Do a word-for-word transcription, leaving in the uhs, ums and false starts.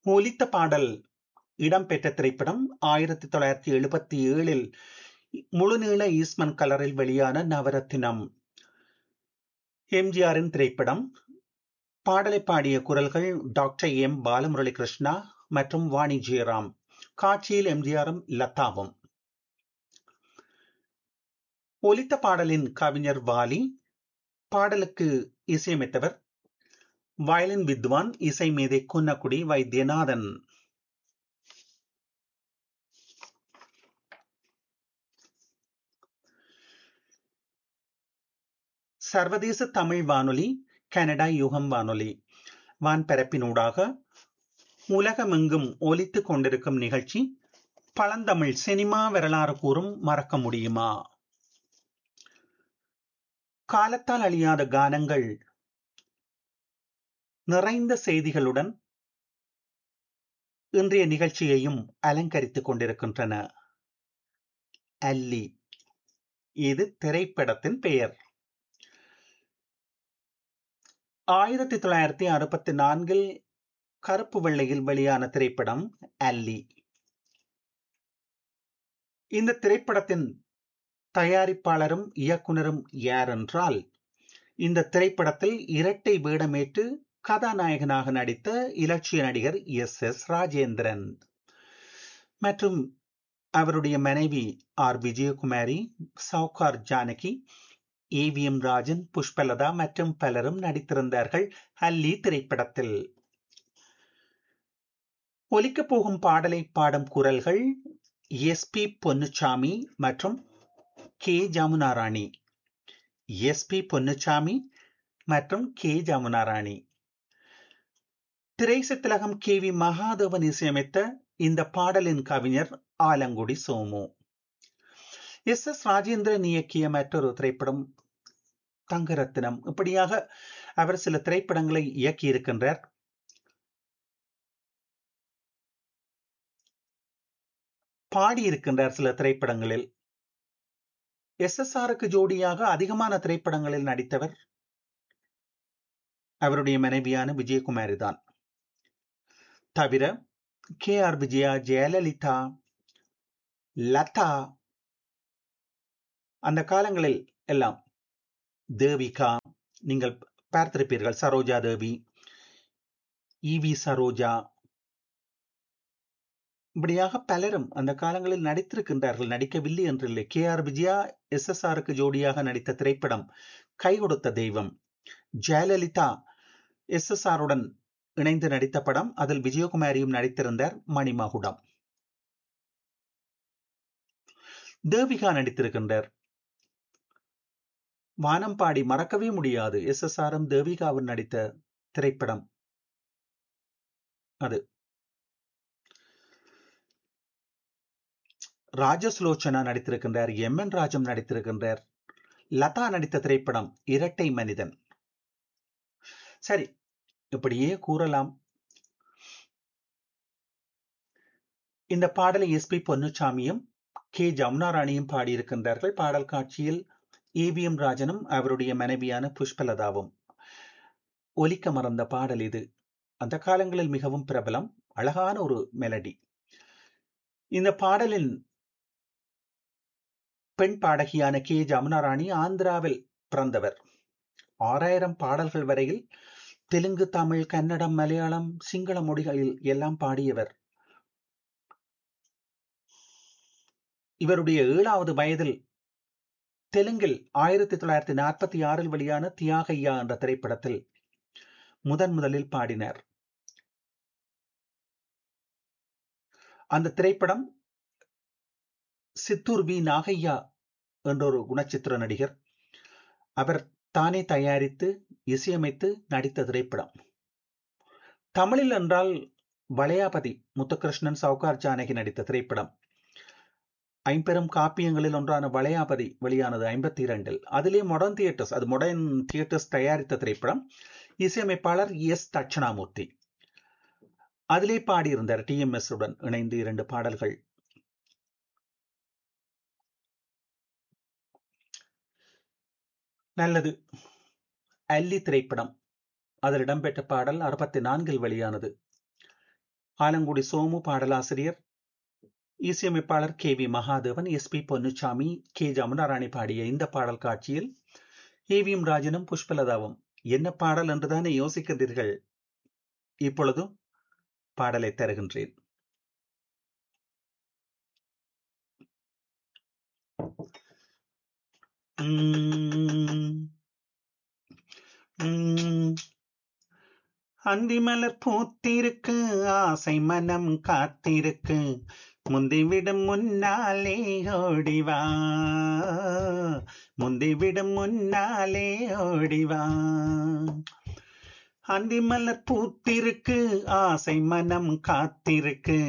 ஒலித்த பாடல் இடம்பெற்ற திரைப்படம் ஆயிரத்தி தொள்ளாயிரத்தி எழுபத்தி ஏழில் முழுநீள ஈஸ்மன் கலரில் வெளியான நவரத்தினம். எம்ஜிஆரின் திரைப்படம். பாடலை பாடிய குரல்கள் டாக்டர் எம் பாலமுரளி கிருஷ்ணா மற்றும் வாணி ஜெயராம். காட்சியில் எம்ஜிஆரும் லதாவும். ஒலித்த பாடலின் கவிஞர் வாலி. பாடலுக்கு இசையமைத்தவர் வயலின் வித்வான் இசை மேதை குன்னக்குடி வைத்தியநாதன். சர்வதேச தமிழ் வானொலி, கனடா யுகம் வானொலி வான்பரப்பினூடாக உலகமெங்கும் ஒலித்துக் கொண்டிருக்கும் நிகழ்ச்சி பழந்தமிழ் சினிமா வரலாறு கூறும் மறக்க முடியுமா. காலத்தால் அழியாத கானங்கள் நிறைந்த செய்திகளுடன் இன்றைய நிகழ்ச்சியையும் அலங்கரித்துக் கொண்டிருக்கின்றன. அல்லி, இது திரைப்படத்தின் பெயர். ஆயிரத்தி தொள்ளாயிரத்தி அறுபத்தி நான்கில் கருப்பு வெள்ளையில் வெளியான திரைப்படம் அல்லி. இந்த திரைப்படத்தின் தயாரிப்பாளரும் இயக்குனரும் யார் என்றால், இந்த திரைப்படத்தில் இரட்டை வேடமேற்று கதாநாயகனாக நடித்த இலட்சிய நடிகர் எஸ் எஸ் ராஜேந்திரன் மற்றும் அவருடைய மனைவி R Vijayakumari, Sowcar Janaki, A V M Rajan, Pushpalatha மற்றும் பலரும் நடித்திருந்தார்கள் அல்லி திரைப்படத்தில். ஒலிக்கப் போகும் பாடலை பாடும் குரல்கள் எஸ் பி பொன்னுச்சாமி மற்றும் K Jamunarani. S B Ponnusamy மற்றும் K Jamunarani. திரைசத்திலகம் K V Mahadevan இசையமைத்த இந்த பாடலின் கவிஞர் ஆலங்குடி சோமு. எஸ் எஸ் ராஜேந்திரன் இயக்கிய மற்றொரு திரைப்படம் தங்கரத்தினம். இப்படியாக அவர் சில திரைப்படங்களை இயக்கி இருக்கின்றார். பாடியிருக்கின்றார் சில திரைப்படங்களில். எஸ் எஸ் ஆருக்கு ஜோடியாக அதிகமான திரைப்படங்களில் நடித்தவர் அவருடைய மனைவியான விஜயகுமாரி தான். தவிர கே ஆர் விஜயா, ஜெயலலிதா, லதா, அந்த காலங்களில் எல்லாம் தேவிகா, நீங்கள் பார்த்திருப்பீர்கள், சரோஜா தேவி, ஈவி சரோஜா, இப்படியாக பலரும் அந்த காலங்களில் நடித்திருக்கின்றார்கள். நடிக்கவில்லை என்றில்லை. K R Vijaya S S ஆருக்கு ஜோடியாக நடித்த திரைப்படம் கை கொடுத்த தெய்வம். ஜெயலலிதா எஸ் எஸ் ஆருடன் இணைந்து நடித்த படம், அதில் விஜயகுமாரியும் நடித்திருந்தார், மணிமகுடம். தேவிகா நடித்திருக்கின்றார். வானம்பாடி மறக்கவே முடியாது. எஸ் எஸ் ஆரும் தேவிகாவும் நடித்த திரைப்படம் அது. ராஜஸ்லோச்சனா நடித்திருக்கின்றார். M N Rajam நடித்திருக்கின்றார். லதா நடித்த திரைப்படம் இரட்டை மனிதன். சரி, இப்படியே கூறலாம். இந்த பாடலை எஸ் பி பொன்னுச்சாமியும் கே ஜமுனாராணியும் பாடியிருக்கின்றார்கள். பாடல் காட்சியில் ஏ வி எம் ராஜனும் அவருடைய மனைவியான புஷ்பலதாவும். ஒலிக்க மறந்த பாடல் இது. அந்த காலங்களில் மிகவும் பிரபலம். அழகான ஒரு மெலடி. இந்த பாடலின் பெண் பாடகியான கே ஜமுனாராணி ஆந்திராவில் பிறந்தவர். ஆறாயிரம் பாடல்கள் வரையில் தெலுங்கு, தமிழ், கன்னடம், மலையாளம், சிங்கள மொழிகளில் எல்லாம் பாடியவர். இவருடைய ஏழாவது வயதில் தெலுங்கில் ஆயிரத்தி தொள்ளாயிரத்தி நாற்பத்தி ஆறில் வெளியான தியாகையா என்ற திரைப்படத்தில் முதன் முதலில் பாடினார். அந்த திரைப்படம் சித்தூர் வி நாகையா என்ற ஒரு குணச்சித்திர நடிகர், அவர் தானே தயாரித்து இசையமைத்து நடித்த திரைப்படம். தமிழில் என்றால் வளையாபதி முத்துகிருஷ்ணன், சவுகார் ஜானகி நடித்த திரைப்படம். ஐம்பெரும் காப்பியங்களில் ஒன்றான வளையாபதி வெளியானது ஐம்பத்தி இரண்டில். அதிலே மாடர்ன் தியேட்டர்ஸ், அது மாடர்ன் தியேட்டர்ஸ் தயாரித்த திரைப்படம். இசையமைப்பாளர் எஸ் தட்சணாமூர்த்தி. அதிலே பாடியிருந்தார் டி எம் எஸ் உடன் இணைந்து இரண்டு பாடல்கள். நல்லது. அல்லி திரைப்படம், அதில் இடம்பெற்ற பாடல் அறுபத்தி நான்கில் வெளியானது. ஆலங்குடி சோமு பாடலாசிரியர், இசையமைப்பாளர் K V Mahadevan, S B Ponnusamy, K Jamunarani பாடிய இந்த பாடல் காட்சியில் ஏவிஎம் ராஜனும் புஷ்பலதாவும். என்ன பாடல் என்றுதானே யோசிக்கின்றீர்கள்? இப்பொழுது பாடலை தருகின்றேன். அந்திமலர் பூத்திருக்கு, ஆசை மனம் காத்திருக்கு, முந்திவிடும் முன்னாலே ஓடிவா, முந்திவிடும் முன்னாலே ஓடிவா. அந்திமலர் பூத்திருக்கு, ஆசை மனம் காத்திருக்கு,